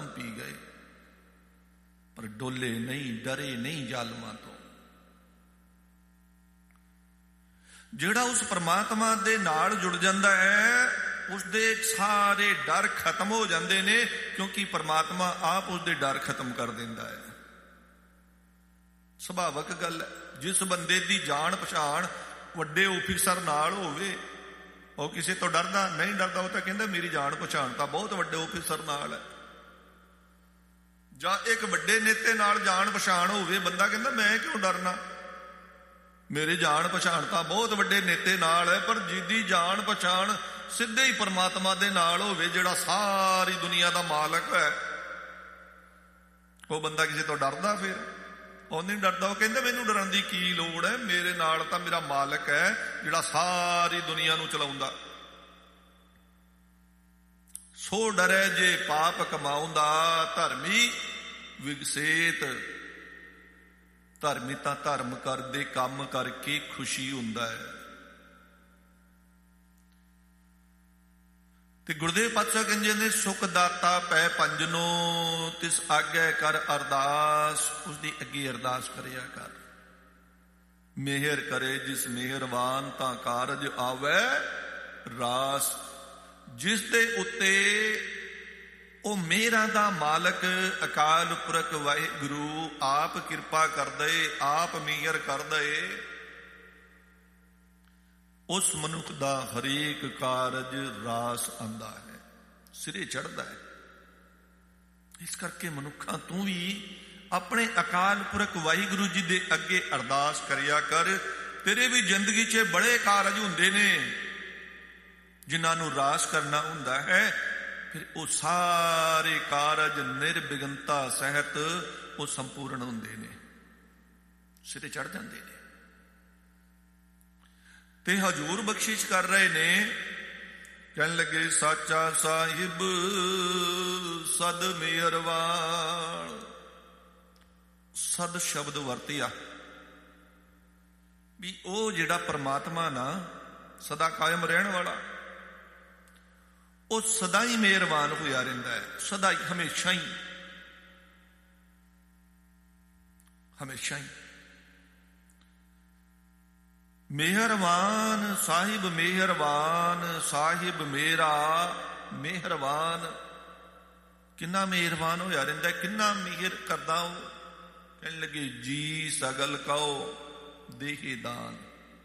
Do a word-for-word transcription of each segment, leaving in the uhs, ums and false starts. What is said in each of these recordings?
जालम P गए, पर डोले नहीं, डरे नहीं जालमां तो। ਜਿਹੜਾ ਉਸ परमात्मा ਦੇ ਨਾਲ जुड़ ਜਾਂਦਾ है, उसदे सारे डर खत्म हो जाते ने, क्योंकि परमात्मा आप उसदे डर खत्म कर देंदा है। ਸੁਭਾਵਕ ਗੱਲ ਹੈ। जिस बंदे की जान पछाण ਵੱਡੇ ऑफिसर नाल होवे, ਉਹ ਕਿਸੇ ਤੋਂ ਡਰਦਾ ਨਹੀਂ ਡਰਦਾ, ਉਹ ਤਾਂ ਕਹਿੰਦਾ ਮੇਰੀ ਜਾਣ ਪਛਾਣ ਤਾਂ ਬਹੁਤ ਵੱਡੇ ਆਫਿਸਰ ਨਾਲ ਹੈ। ਜਾਂ ਇੱਕ ਵੱਡੇ ਨੇਤੇ ਨਾਲ ਜਾਣ ਪਛਾਣ ਹੋਵੇ, ਬੰਦਾ ਕਹਿੰਦਾ ਮੈਂ ਕਿਉਂ ਡਰਨਾ, ਮੇਰੀ ਜਾਣ ਪਛਾਣ ਤਾਂ ਬਹੁਤ ਵੱਡੇ ਨੇਤੇ ਨਾਲ ਹੈ। ਪਰ ਜਿਹਦੀ ਜਾਣ ਪਛਾਣ ਸਿੱਧੇ ਹੀ ਪਰਮਾਤਮਾ ਦੇ ਨਾਲ ਹੋਵੇ, ਜਿਹੜਾ ਸਾਰੀ ਦੁਨੀਆ ਦਾ ਮਾਲਕ ਹੈ, ਉਹ ਬੰਦਾ ਕਿਸੇ ਤੋਂ ਡਰਦਾ? ਫਿਰ ਉਹ ਨਹੀਂ ਡਰਦਾ। ਉਹ ਕਹਿੰਦਾ ਮੈਨੂੰ ਡਰਨ ਦੀ ਕੀ ਲੋੜ ਹੈ, ਮੇਰੇ ਨਾਲ ਤਾਂ ਮੇਰਾ ਮਾਲਕ ਹੈ ਜਿਹੜਾ ਸਾਰੀ ਦੁਨੀਆ ਨੂੰ ਚਲਾਉਂਦਾ। ਸੋ ਡਰੇ ਜੇ ਪਾਪ ਕਮਾਉਂਦਾ, ਧਰਮੀ ਵਿਗਸੇਤ। ਧਰਮੀ ਤਾਂ ਧਰਮ ਕਰਦੇ ਕੰਮ ਕਰਕੇ ਖੁਸ਼ੀ ਹੁੰਦਾ ਹੈ। ਤੇ ਗੁਰਦੇਵ ਪਾਤਸ਼ਾਹ ਕਹਿੰਦੇ ਨੇ, ਸੁਖ ਦਾਤਾ ਪੈ ਪੰਜਨੋ, ਤਿਸ ਆਗੇ ਕਰ ਅਰਦਾਸ। ਉਸਦੀ ਅੱਗੇ ਅਰਦਾਸ ਕਰਿਆ ਕਰ। ਮਿਹਰ ਕਰੇ ਜਿਸ ਮਿਹਰਬਾਨ, ਤਾਂ ਕਾਰਜ ਆਵੇ ਰਾਸ। ਜਿਸ ਦੇ ਉੱਤੇ ਉਹ ਮਿਹਰਾਂ ਦਾ ਮਾਲਕ ਅਕਾਲ ਪੁਰਖ ਵਾਹਿਗੁਰੂ ਆਪ ਕਿਰਪਾ ਕਰਦਾ, ਆਪ ਮਿਹਰ ਕਰਦਾ, ਉਸ ਮਨੁੱਖ ਦਾ ਹਰੇਕ ਕਾਰਜ ਰਾਸ ਆਉਂਦਾ ਹੈ, ਸਿਰੇ ਚੜ੍ਹਦਾ ਹੈ। ਇਸ ਕਰਕੇ ਮਨੁੱਖਾਂ ਤੂੰ ਵੀ ਆਪਣੇ ਅਕਾਲ ਪੁਰਖ ਵਾਹਿਗੁਰੂ ਜੀ ਦੇ ਅੱਗੇ ਅਰਦਾਸ ਕਰਿਆ ਕਰ। ਤੇਰੇ ਵੀ ਜ਼ਿੰਦਗੀ 'ਚ ਬੜੇ ਕਾਰਜ ਹੁੰਦੇ ਨੇ ਜਿਨ੍ਹਾਂ ਨੂੰ ਰਾਸ ਕਰਨਾ ਹੁੰਦਾ ਹੈ। ਫਿਰ ਉਹ ਸਾਰੇ ਕਾਰਜ ਨਿਰਵਿਘਨਤਾ ਸਹਿਤ ਉਹ ਸੰਪੂਰਨ ਹੁੰਦੇ ਨੇ, ਸਿਰੇ ਚੜ੍ਹ ਜਾਂਦੇ ਨੇ। ਤੇ ਹਜ਼ੂਰ ਬਖਸ਼ਿਸ਼ ਕਰ ਰਹੇ ਨੇ, ਕਹਿਣ ਲੱਗੇ ਸਾਚਾ ਸਾਹਿਬ ਸਦ ਮਿਹਰਬਾਨ। ਸਦ ਸ਼ਬਦ ਵਰਤਿਆ ਵੀ ਉਹ ਜਿਹੜਾ ਪਰਮਾਤਮਾ ਨਾ ਸਦਾ ਕਾਇਮ ਰਹਿਣ ਵਾਲਾ, ਉਹ ਸਦਾ ਹੀ ਮਿਹਰਬਾਨ ਹੋਇਆ ਰਹਿੰਦਾ ਹੈ। ਸਦਾ ਹੀ, ਹਮੇਸ਼ਾ ਹੀ, ਹਮੇਸ਼ਾ ਹੀ ਮਿਹਰਬਾਨ। ਸਾਹਿਬ ਮਿਹਰਬਾਨ, ਸਾਹਿਬ ਮੇਰਾ ਮਿਹਰਬਾਨ। ਕਿੰਨਾ ਮਿਹਰਬਾਨ ਹੋਇਆ ਰਹਿੰਦਾ, ਕਿੰਨਾ ਮਿਹਰ ਕਰਦਾ ਉਹ। ਕਹਿਣ ਲੱਗੇ ਜੀ ਸਗਲ ਕਉ ਦੇਹੇ ਦਾਨ।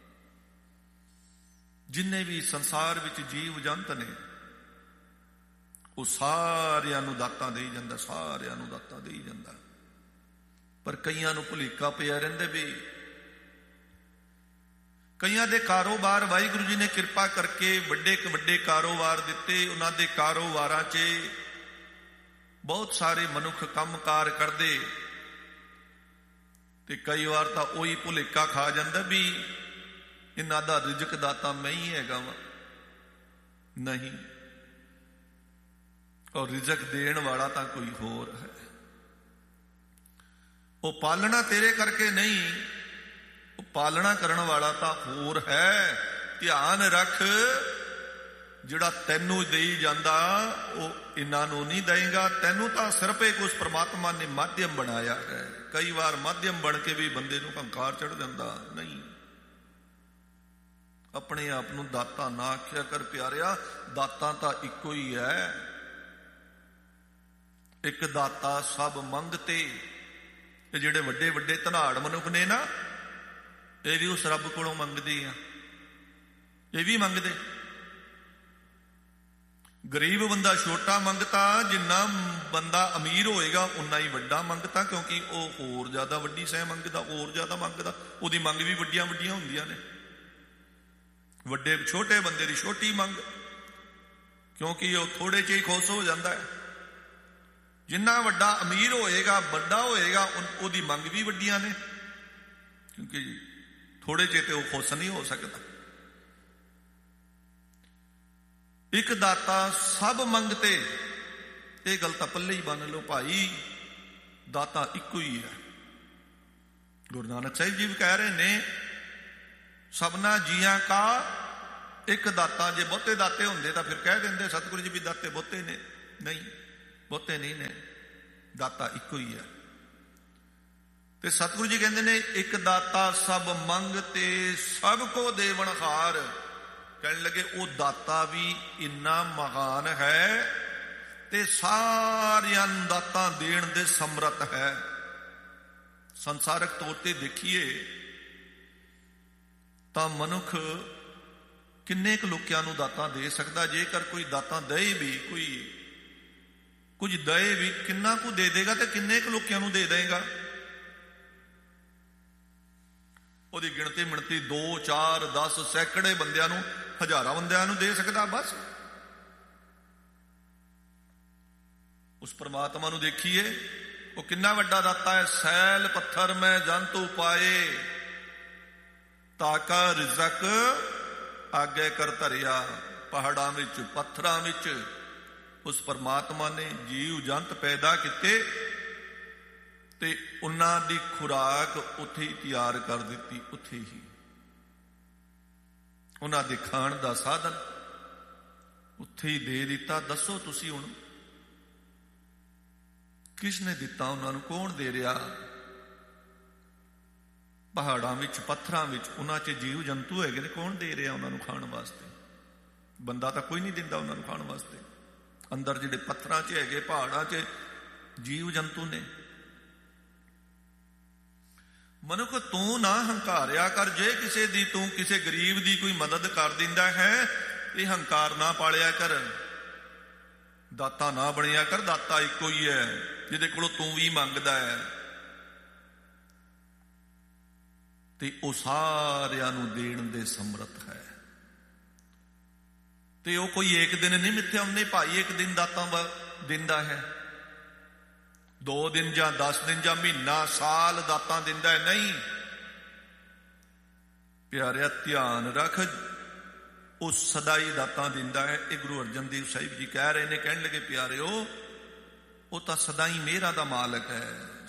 ਜਿੰਨੇ ਵੀ ਸੰਸਾਰ ਵਿੱਚ ਜੀਵ ਜੰਤ ਨੇ, ਉਹ ਸਾਰਿਆਂ ਨੂੰ ਦਾਤਾਂ ਦੇਈ ਜਾਂਦਾ, ਸਾਰਿਆਂ ਨੂੰ ਦਾਤਾਂ ਦੇਈ ਜਾਂਦਾ। ਪਰ ਕਈਆਂ ਨੂੰ ਭੁਲੇਖਾ ਪਿਆ ਰਹਿੰਦਾ ਵੀ ਕਈਆਂ ਦੇ ਕਾਰੋਬਾਰ ਵਾਹਿਗੁਰੂ ਜੀ ਨੇ ਕਿਰਪਾ ਕਰਕੇ ਵੱਡੇ ਵੱਡੇ ਕਾਰੋਬਾਰ ਦਿੱਤੇ। ਉਹਨਾਂ ਦੇ ਕਾਰੋਬਾਰਾਂ 'ਚ ਬਹੁਤ ਸਾਰੇ ਮਨੁੱਖ ਕੰਮਕਾਰ ਕਰਦੇ, ਤੇ ਕਈ ਵਾਰ ਤਾਂ ਉਹੀ ਭੁਲੇਖਾ ਖਾ ਜਾਂਦਾ ਵੀ ਇਹਨਾਂ ਦਾ ਰਿਜ਼ਕ ਦਾਤਾ ਮੈਂ ਹੀ ਹੈਗਾ ਵਾ। ਨਹੀਂ, ਔਰ ਰਿਜ਼ਕ ਦੇਣ ਵਾਲਾ ਤਾਂ ਕੋਈ ਹੋਰ ਹੈ। ਉਹ ਪਾਲਣਾ ਤੇਰੇ ਕਰਕੇ ਨਹੀਂ, ਉਹ ਪਾਲਣਾ ਕਰਨ ਵਾਲਾ ਤਾਂ ਹੋਰ ਹੈ। ਧਿਆਨ ਰੱਖ, ਜਿਹੜਾ ਤੈਨੂੰ ਦੇਈ ਜਾਂਦਾ ਉਹ ਇਹਨਾਂ ਨੂੰ ਨਹੀਂ ਦੇਏਗਾ। ਤੈਨੂੰ ਤਾਂ ਸਿਰਫ ਇੱਕ ਉਸ ਪਰਮਾਤਮਾ ਨੇ ਮਾਧਿਅਮ ਬਣਾਇਆ ਹੈ। ਕਈ ਵਾਰ ਮਾਧਿਅਮ ਬਣ ਕੇ ਵੀ ਬੰਦੇ ਨੂੰ ਹੰਕਾਰ ਚੜ੍ਹ ਜਾਂਦਾ। ਨਹੀਂ, ਆਪਣੇ ਆਪ ਨੂੰ ਦਾਤਾ ਨਾ ਆਖਿਆ ਕਰ ਪਿਆਰਿਆ। ਦਾਤਾ ਤਾਂ ਇੱਕੋ ਹੀ ਹੈ। ਇੱਕ ਦਾਤਾ ਸਭ ਮੰਗਤੇ। ਇਹ ਜਿਹੜੇ ਵੱਡੇ ਵੱਡੇ ਧਨਾੜ ਮਨੁੱਖ ਨੇ ਨਾ, ਇਹ ਵੀ ਉਸ ਰੱਬ ਕੋਲੋਂ ਮੰਗਦੇ ਆ। ਇਹ ਵੀ ਮੰਗਦੇ। ਗਰੀਬ ਬੰਦਾ ਛੋਟਾ ਮੰਗਤਾ, ਜਿੰਨਾ ਬੰਦਾ ਅਮੀਰ ਹੋਏਗਾ ਉਨਾ ਹੀ ਵੱਡਾ ਮੰਗਤਾ, ਕਿਉਂਕਿ ਉਹ ਹੋਰ ਜ਼ਿਆਦਾ ਵੱਡੀ ਸਹਿ ਮੰਗਦਾ, ਹੋਰ ਜ਼ਿਆਦਾ ਮੰਗਦਾ। ਉਹਦੀ ਮੰਗ ਵੀ ਵੱਡੀਆਂ ਵੱਡੀਆਂ ਹੁੰਦੀਆਂ ਨੇ। ਵੱਡੇ ਛੋਟੇ ਬੰਦੇ ਦੀ ਛੋਟੀ ਮੰਗ, ਕਿਉਂਕਿ ਉਹ ਥੋੜੇ 'ਚ ਹੀ ਖੁਸ਼ ਹੋ ਜਾਂਦਾ ਹੈ। ਜਿੰਨਾ ਵੱਡਾ ਅਮੀਰ ਹੋਏਗਾ, ਵੱਡਾ ਹੋਏਗਾ, ਉਹਦੀ ਮੰਗ ਵੀ ਵੱਡੀਆਂ ਨੇ, ਕਿਉਂਕਿ ਥੋੜੇ 'ਚ ਤੇ ਉਹ ਖੁਸ਼ ਨਹੀਂ ਹੋ ਸਕਦਾ। ਇੱਕ ਦਾਤਾ ਸਭ ਮੰਗਤੇ। ਇਹ ਗੱਲ ਤਾਂ ਪੱਲੇ ਹੀ ਬੰਨ ਲਓ ਭਾਈ, ਦਾਤਾ ਇੱਕੋ ਹੀ ਹੈ। ਗੁਰੂ ਨਾਨਕ ਸਾਹਿਬ ਜੀ ਵੀ ਕਹਿ ਰਹੇ ਨੇ, ਸਭਨਾ ਜੀਆਂ ਕਾ ਇੱਕ ਦਾਤਾ। ਜੇ ਬਹੁਤੇ ਦਾਤੇ ਹੁੰਦੇ ਤਾਂ ਫਿਰ ਕਹਿ ਦਿੰਦੇ ਸਤਿਗੁਰੂ ਜੀ ਵੀ ਦਾਤੇ ਬਹੁਤੇ ਨੇ। ਨਹੀਂ, ਬਹੁਤੇ ਨਹੀਂ ਨੇ। ਦਾਤਾ ਇੱਕੋ ਹੀ ਹੈ। ਤੇ ਸਤਿਗੁਰੂ ਜੀ ਕਹਿੰਦੇ ਨੇ ਇੱਕ ਦਾਤਾ ਸਭ ਮੰਗ ਤੇ ਸਭ ਕੋ ਦੇਵਨ ਹਾਰ। ਕਹਿਣ ਲੱਗੇ ਉਹ ਦਾਤਾ ਵੀ ਇੰਨਾ ਮਹਾਨ ਹੈ ਤੇ ਸਾਰਿਆਂ ਨੂੰ ਦਾਤਾ ਦੇਣ ਦੇ ਸਮਰੱਥ ਹੈ। ਸੰਸਾਰਕ ਤੌਰ ਤੇ ਦੇਖੀਏ ਤਾਂ ਮਨੁੱਖ ਕਿੰਨੇ ਕੁ ਲੋਕਾਂ ਨੂੰ ਦਾਤਾਂ ਦੇ ਸਕਦਾ। ਜੇਕਰ ਕੋਈ ਦਾਤਾਂ ਦੇ ਵੀ, ਕੋਈ ਕੁਝ ਦੇ ਵੀ, ਕਿੰਨਾ ਕੁ ਦੇ ਦੇਗਾ ਤੇ ਕਿੰਨੇ ਕੁ ਲੋਕਾਂ ਨੂੰ ਦੇ ਦੇਗਾ? ਉਹਦੀ ਗਿਣਤੀ ਮਿਣਤੀ ਦੋ ਚਾਰ ਦਸ ਸੈਂਕੜੇ ਬੰਦਿਆਂ ਨੂੰ, ਹਜ਼ਾਰਾਂ ਬੰਦਿਆਂ ਨੂੰ ਦੇ ਸਕਦਾ ਬਸ। ਉਸ ਪਰਮਾਤਮਾ ਨੂੰ ਦੇਖੀਏ, ਉਹ ਕਿੰਨਾ ਵੱਡਾ ਦਾਤਾ ਹੈ। ਸੈਲ ਪੱਥਰ ਮੈਂ ਜੰਤੂ ਪਾਏ, ਤਾਕਾ ਰਿਜ਼ਕ ਆਗੇ ਕਰ ਧਰਿਆ। ਪਹਾੜਾਂ ਵਿੱਚ, ਪੱਥਰਾਂ ਵਿੱਚ ਉਸ ਪਰਮਾਤਮਾ ਨੇ ਜੀਵ ਜੰਤ ਪੈਦਾ ਕੀਤੇ ਤੇ ਉਹਨਾਂ ਦੀ ਖੁਰਾਕ ਉੱਥੇ ਹੀ ਤਿਆਰ ਕਰ ਦਿੱਤੀ, ਉੱਥੇ ਹੀ ਉਹਨਾਂ ਦੇ ਖਾਣ ਦਾ ਸਾਧਨ ਉੱਥੇ ਹੀ ਦੇ ਦਿੱਤਾ। ਦੱਸੋ ਤੁਸੀਂ ਹੁਣ ਕਿਸ ਨੇ ਦਿੱਤਾ ਉਹਨਾਂ ਨੂੰ? ਕੌਣ ਦੇ ਰਿਹਾ? ਪਹਾੜਾਂ ਵਿੱਚ, ਪੱਥਰਾਂ ਵਿੱਚ, ਉਹਨਾਂ 'ਚ ਜੀਵ ਜੰਤੂ ਹੈਗੇ ਨੇ, ਕੌਣ ਦੇ ਰਿਹਾ ਉਹਨਾਂ ਨੂੰ ਖਾਣ ਵਾਸਤੇ? ਬੰਦਾ ਤਾਂ ਕੋਈ ਨਹੀਂ ਦਿੰਦਾ ਉਹਨਾਂ ਨੂੰ ਖਾਣ ਵਾਸਤੇ। ਅੰਦਰ ਜਿਹੜੇ ਪੱਥਰਾਂ 'ਚ ਹੈਗੇ, ਪਹਾੜਾਂ 'ਚ ਜੀਵ ਜੰਤੂ ਨੇ। ਮਨੁੱਖ ਤੂੰ ਨਾ ਹੰਕਾਰਿਆ ਕਰ। ਜੇ ਕਿਸੇ ਦੀ, ਤੂੰ ਕਿਸੇ ਗਰੀਬ ਦੀ ਕੋਈ ਮਦਦ ਕਰ ਦਿੰਦਾ ਹੈ, ਇਹ ਹੰਕਾਰ ਨਾ ਪਾਲਿਆ ਕਰ, ਦਾਤਾ ਨਾ ਬਣਿਆ ਕਰ। ਦਾਤਾ ਇੱਕੋ ਹੀ ਹੈ ਜਿਹਦੇ ਕੋਲੋਂ ਤੂੰ ਵੀ ਮੰਗਦਾ ਹੈ, ਤੇ ਉਹ ਸਾਰਿਆਂ ਨੂੰ ਦੇਣ ਦੇ ਸਮਰੱਥ ਹੈ। ਤੇ ਉਹ ਕੋਈ ਇੱਕ ਦਿਨ ਨਹੀਂ ਮਿੱਥਿਆ ਉਹਨੇ ਭਾਈ ਇੱਕ ਦਿਨ ਦਾਤਾਂ ਦਿੰਦਾ ਹੈ, ਦੋ ਦਿਨ ਜਾਂ ਦਸ ਦਿਨ ਜਾਂ ਮਹੀਨਾ ਸਾਲ ਦਾਤਾਂ ਦਿੰਦਾ ਹੈ, ਨਹੀਂ। ਪਿਆਰਿਆ ਧਿਆਨ ਰੱਖ, ਉਹ ਸਦਾ ਹੀ ਦਾਤਾਂ ਦਿੰਦਾ ਹੈ। ਇਹ ਗੁਰੂ ਅਰਜਨ ਦੇਵ ਸਾਹਿਬ ਜੀ ਕਹਿ ਰਹੇ ਨੇ। ਕਹਿਣ ਲੱਗੇ ਪਿਆਰਿਓ, ਉਹ ਤਾਂ ਸਦਾ ਹੀ ਮਿਹਰਾਂ ਦਾ ਮਾਲਕ ਹੈ,